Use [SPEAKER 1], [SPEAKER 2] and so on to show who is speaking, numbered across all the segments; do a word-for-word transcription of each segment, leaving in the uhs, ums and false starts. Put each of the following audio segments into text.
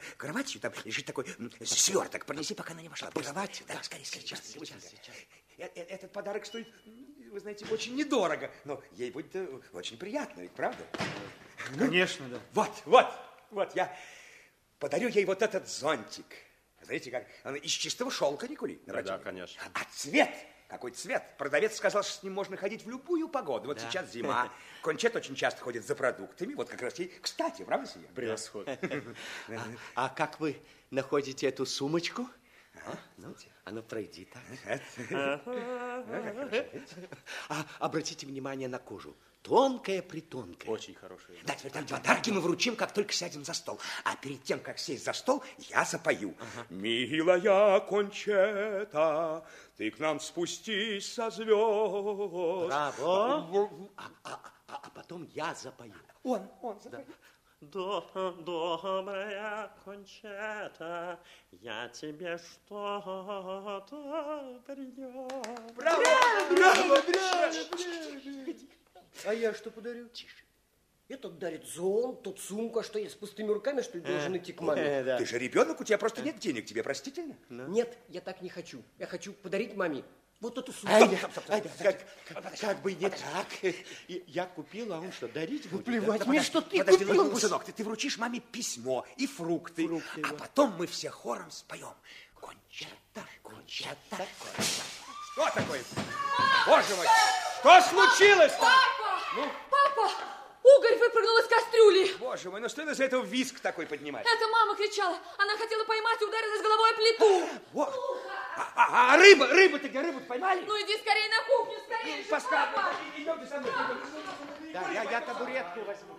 [SPEAKER 1] кроватью там лежит такой сверток. Пронеси, пока она не вошла.
[SPEAKER 2] Под кроватью?
[SPEAKER 1] Да, скорее, скорее.
[SPEAKER 2] Сейчас, сейчас, сейчас.
[SPEAKER 1] Этот подарок стоит, вы знаете, очень недорого. Но ей будет очень приятно, ведь правда?
[SPEAKER 2] Конечно, да.
[SPEAKER 1] Вот, вот, вот, я подарю ей вот этот зонтик. Знаете, как он из чистого шелка, Никулин.
[SPEAKER 3] Да, да, конечно.
[SPEAKER 1] А цвет, какой цвет? Продавец сказал, что с ним можно ходить в любую погоду. Вот да. Сейчас зима. Кончет очень часто ходит за продуктами. Вот как раз ей, кстати, правда, сеньор?
[SPEAKER 2] Превосходно. а, а как вы находите эту сумочку? А, ну, а ну пройди так. а, обратите внимание на кожу. Тонкая-притонкая.
[SPEAKER 3] Очень хорошая.
[SPEAKER 1] Да, теперь там подарки мы вручим, как только сядем за стол. А перед тем, как сесть за стол, я запою. Ага. Милая Кончета, ты к нам спустись со звезд.
[SPEAKER 2] Браво. А, а, а, а потом я запою.
[SPEAKER 1] Он, он запоет. Да.
[SPEAKER 4] Добрая Кончета, я тебе что-то принес.
[SPEAKER 1] Браво! Браво! Браво!
[SPEAKER 5] А я что подарю?
[SPEAKER 1] Тише.
[SPEAKER 5] Этот дарит зонт, тот сумка, что я с пустыми руками, что ли, должен идти к маме.
[SPEAKER 1] Э, да. Ты же ребенок, у тебя просто нет денег, тебе простительно?
[SPEAKER 5] No. Нет, я так не хочу. Я хочу подарить маме вот эту сумку.
[SPEAKER 2] Ай, стоп, стоп, стоп, ай, как, как, как бы не так. Я купил, а он что, дарить будет?
[SPEAKER 5] Плевать
[SPEAKER 1] да?
[SPEAKER 5] мне,
[SPEAKER 1] Да,
[SPEAKER 5] что ты
[SPEAKER 1] подожди,
[SPEAKER 5] купил.
[SPEAKER 1] Подожди, сынок, ты, ты вручишь маме письмо и фрукты, фрукты а
[SPEAKER 5] вот.
[SPEAKER 1] Потом мы все хором споем. Кончета, Кончета, Кончета. Что такое? Боже мой, что случилось-то?
[SPEAKER 6] Папа! Ну? Папа! Угорь выпрыгнул из кастрюли.
[SPEAKER 1] Боже мой, ну что из-за этого визг такой поднимать?
[SPEAKER 6] Это мама кричала. Она хотела поймать и ударилась головой о плиту.
[SPEAKER 1] Вот. А, а, а рыба, рыба-то где? Рыбу-то поймали?
[SPEAKER 6] Ну иди скорее на кухню, скорее.
[SPEAKER 1] Паскал, идемте со мной.
[SPEAKER 2] Да, я, я табуретку возьму.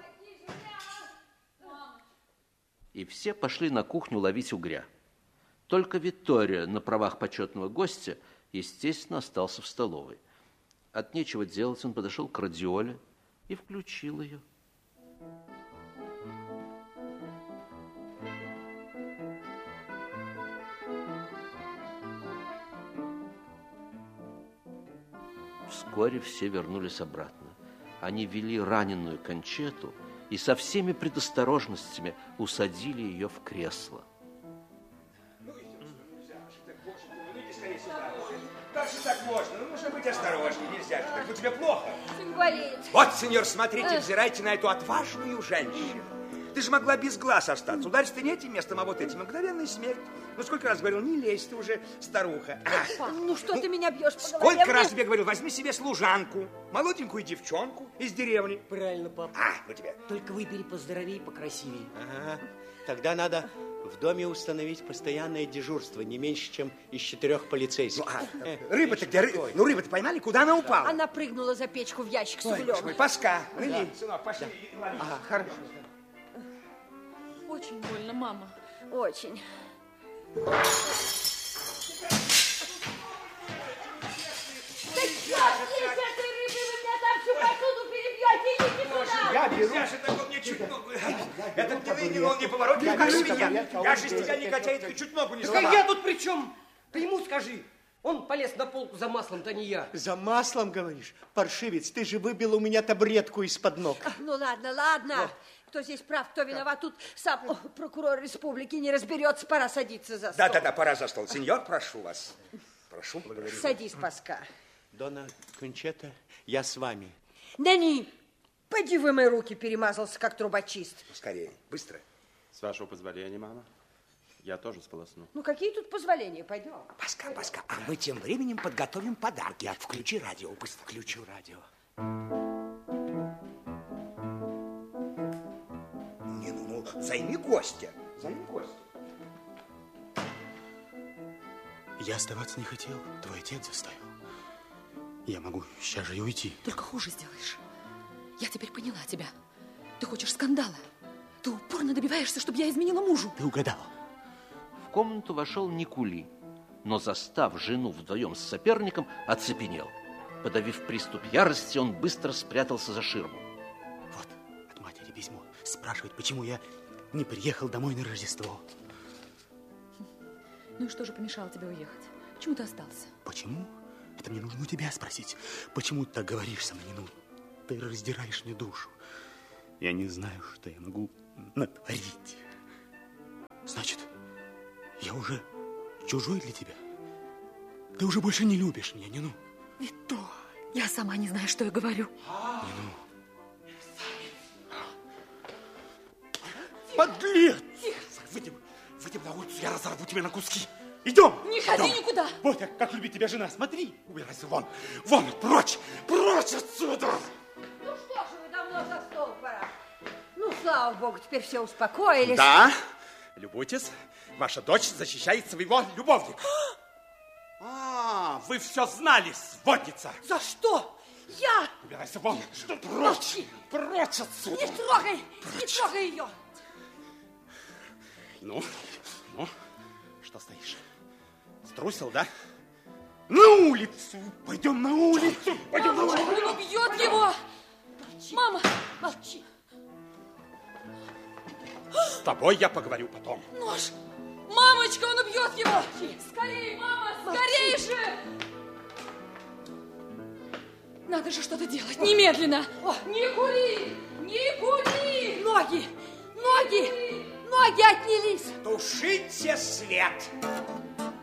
[SPEAKER 3] И все пошли на кухню ловить угря. Только Витторио на правах почетного гостя, естественно, остался в столовой. От нечего делать он подошел к радиоле и включил ее. Вскоре все вернулись обратно. Они вели раненую Кончету и со всеми предосторожностями усадили ее в кресло.
[SPEAKER 1] Как же так можно? Ну, нужно быть осторожнее, нельзя же так. Ну, тебе плохо.
[SPEAKER 6] Сын болеет.
[SPEAKER 1] Вот, сеньор, смотрите, взирайте на эту отважную женщину. Ты же могла без глаз остаться. Ударься ты не этим местом, а вот этим. Мгновенная смерть. Ну, сколько раз говорил, не лезь, ты уже старуха.
[SPEAKER 6] Папа, ну что ну, ты меня бьешь по
[SPEAKER 1] сколько
[SPEAKER 6] голове?
[SPEAKER 1] Сколько раз тебе говорил, возьми себе служанку, молоденькую девчонку из деревни.
[SPEAKER 5] Правильно, папа.
[SPEAKER 1] А, ну тебя.
[SPEAKER 5] Только выбери поздоровее, покрасивее.
[SPEAKER 2] Ага, тогда надо в доме установить постоянное дежурство, не меньше, чем из четырех полицейских.
[SPEAKER 1] Ну, а, э, рыба-то где? Ры... Ну, рыба-то поймали, куда она упала?
[SPEAKER 6] Она прыгнула за печку в ящик с
[SPEAKER 1] Ой,
[SPEAKER 6] углем.
[SPEAKER 1] Ой, Паска, рыли, да. Сынок, пошли. Да.
[SPEAKER 2] Ага, хорошо.
[SPEAKER 6] Очень больно, мама. Очень. Да черт, с этой рыбой вы меня там всю посуду перебьете, идите сюда!
[SPEAKER 1] Я беру. Нельзя же так, он мне чуть ногу. Этот не вынен, он не поворотливый, как свинья. Я же с тебя не качает, чуть ногу не сломал.
[SPEAKER 5] Так я тут при чем? Ты ему скажи. Он полез на полку за маслом-то, не я.
[SPEAKER 2] За маслом, говоришь? Паршивец, ты же выбил у меня табуретку из-под ног.
[SPEAKER 6] А, ну ладно, ладно. Вот. Кто здесь прав, кто виноват, тут сам о, прокурор республики не разберется, пора садиться за стол.
[SPEAKER 1] Да-да-да, пора за стол. Сеньор, прошу вас. Прошу, благодарю.
[SPEAKER 6] Садись, Паска.
[SPEAKER 2] Дона Кончета, я с вами.
[SPEAKER 6] Нани, поди вымой руки, перемазался, как трубочист.
[SPEAKER 1] Скорее, быстро.
[SPEAKER 3] С вашего позволения, мама. Я тоже сполосну.
[SPEAKER 6] Ну, какие тут позволения? Пойдем.
[SPEAKER 1] Паска, Паска, а мы тем временем подготовим подарки. А включи радио, быстро.
[SPEAKER 2] Включу радио.
[SPEAKER 1] Не, ну, ну, займи гостя. Займи гостя.
[SPEAKER 2] Я оставаться не хотел, твой отец заставил. Я могу сейчас же и уйти.
[SPEAKER 7] Только хуже сделаешь. Я теперь поняла тебя. Ты хочешь скандала. Ты упорно добиваешься, чтобы я изменила мужу.
[SPEAKER 2] Ты угадал.
[SPEAKER 3] В комнату вошел Никули, но, застав жену вдвоем с соперником, оцепенел. Подавив приступ ярости, он быстро спрятался за ширму.
[SPEAKER 2] Вот, от матери письмо. Спрашивает, почему я не приехал домой на Рождество.
[SPEAKER 7] Ну и что же помешало тебе уехать? Почему ты остался?
[SPEAKER 2] Почему? Это мне нужно у тебя спросить. Почему ты так говоришь со мной? Ну, ты раздираешь мне душу. Я не знаю, что я могу натворить.
[SPEAKER 1] Значит, я уже чужой для тебя? Ты уже больше не любишь меня, Нину?
[SPEAKER 7] Вито, я сама не знаю, что я говорю.
[SPEAKER 1] Нину. Подлец!
[SPEAKER 7] Тихо.
[SPEAKER 1] Выйдем, выйдем на улицу, я разорву тебя на куски. Идем!
[SPEAKER 7] Не ходи
[SPEAKER 1] идем.
[SPEAKER 7] никуда!
[SPEAKER 1] Вот как, как любит тебя жена, смотри! Убирайся вон, вон, прочь, прочь отсюда!
[SPEAKER 6] Ну что же, вы давно за стол пора. Ну, слава богу, теперь все успокоились.
[SPEAKER 1] Да, любуйтесь, ваша дочь защищает своего любовника. А, вы все знали, сводница!
[SPEAKER 6] За что? Я?
[SPEAKER 1] Убирайся вон, что прочь,
[SPEAKER 6] Молчи.
[SPEAKER 1] прочь отсюда!
[SPEAKER 6] Не трогай,
[SPEAKER 1] Прочь.
[SPEAKER 6] не трогай ее.
[SPEAKER 1] Ну, ну, что стоишь? Струсил, да? На улицу! Пойдем на улицу! Пойдем на улицу!
[SPEAKER 7] Он убьет его!
[SPEAKER 6] Молчи.
[SPEAKER 7] Мама!
[SPEAKER 6] Молчи.
[SPEAKER 1] С тобой я поговорю потом.
[SPEAKER 7] Нож! Мамочка, он убьет его! Скорее, мама, скорее же! Надо же что-то делать, немедленно!
[SPEAKER 6] О.
[SPEAKER 7] Не кури! Не кури!
[SPEAKER 6] Ноги, ноги, ноги отнялись.
[SPEAKER 1] Тушите свет!